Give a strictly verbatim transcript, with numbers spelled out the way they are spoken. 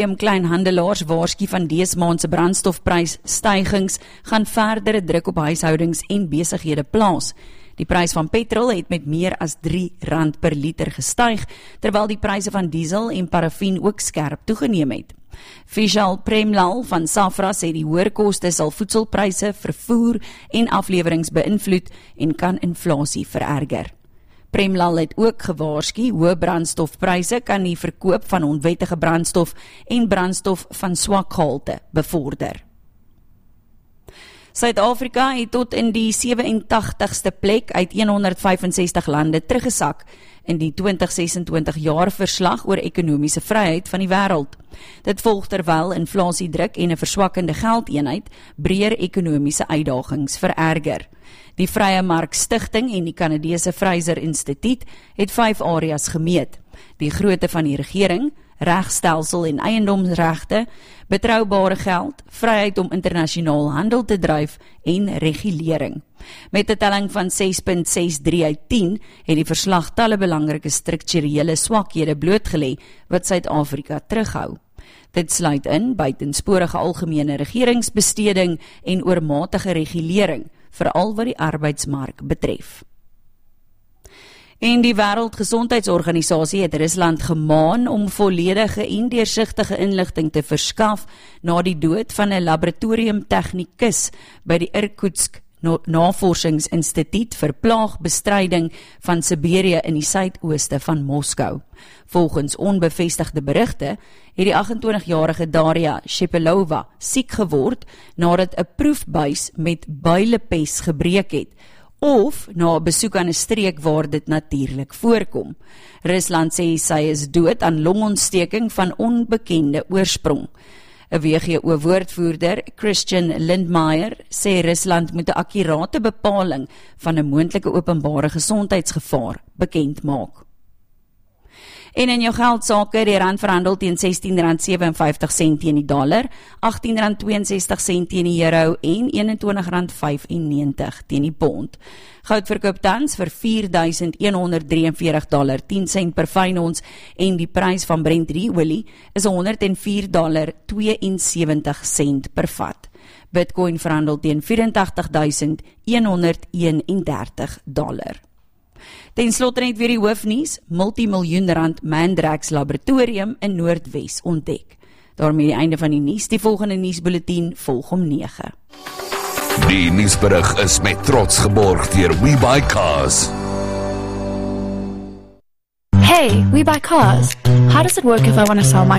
Kleinhandelaars waarsku van dese maand se brandstofprysstygings gaan verdere druk op huishoudings en besighede plaas. Die prys van petrol het met meer as drie rand per liter gestyg, terwyl die pryse van diesel en parafin ook skerp toegeneem het. Vishal Premlal van Safra sê die hoër koste sal voedselpryse, vervoer en aflewerings beïnvloed en kan inflasie vererger. Premlal het ook gewaarsku, hoë brandstofpryse kan die verkoop van onwettige brandstof en brandstof van swak gehalte bevorder. Suid-Afrika het tot in die sewe-en-tagtigste plek uit honderd vyfensestig lande teruggesak in die twintig sesentwintig jaar verslag oor ekonomiese vryheid van die wêreld. Dit volg terwyl inflasiedruk en 'n verswakkende geldeenheid breër ekonomiese uitdagings vererger. Die Vrye Mark Stichting en die Kanadese Fraser Instituut het vyf areas gemeet: die grootte van die regering, regstelsel en eiendomsregte, betroubare geld, vryheid om internasionaal handel te dryf en regulering. Met 'n telling van ses komma ses drie uit tien het die verslag talle belangrike strukturele swakhede blootgelê wat Suid-Afrika terughou. Dit sluit in buitensporige algemene regeringsbesteding en oormatige regulering, veral wat die arbeidsmark betref. En die Wêreldgesondheidsorganisasie het Rusland gemaan om volledige en deursigtige inligting te verskaf na die dood van 'n laboratoriumtegnikus by die Irkutsk Navorsingsinstituut vir plaagbestryding van Siberië in die suidooste van Moskou. Volgens onbevestigde berigte het die agt-en-twintigjarige Daria Shepelova siek geword nadat 'n proefbuis met builepes gebreek het, of na 'n besoek aan 'n streek waar dit natuurlik voorkom. Rusland sê sy is dood aan longontsteking van onbekende oorsprong. 'n W G O-woordvoerder, Christian Lindmeier, sê Rusland moet 'n akkurate bepaling van 'n moontlike openbare gesondheidsgevaar bekend maak. En in jou geldsake, die rand verhandel teen sestien rand sewenvyftig sent teen die dollar, agttien rand tweeënsestig sent teen die euro en eenentwintig rand vyfennegentig teen die pond. Goud verkoop tans vir vier duisend honderd drieënveertig dollar tien sent per fyn ons en die prys van Brent olie is honderd en vier dollar tweeënsewentig sent per vat. Bitcoin verhandel teen vyf vyf agt duisend honderd eenendertig dollar. Ten slotte net weer die hoofnuus: multimiljoen rand Mandrax Laboratorium in Noordwes ontdek. Daarmee die einde van die nuus. Die volgende nuusbulletin volg om nege. Die nuusberig is met trots geborg deur WeBuyCars. Hey, We Buy Cars. How does it work if I want to sell my